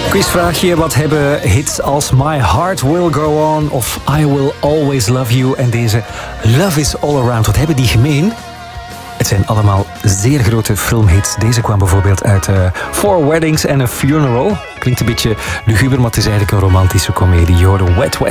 Quizvraagje, wat hebben hits als My Heart Will Go On of I Will Always Love You en deze Love Is All Around, wat hebben die gemeen? Het zijn allemaal zeer grote filmhits. Deze kwam bijvoorbeeld uit Four Weddings and a Funeral. Klinkt een beetje luguber, maar het is eigenlijk een romantische komedie. Je hoorde Wet Wet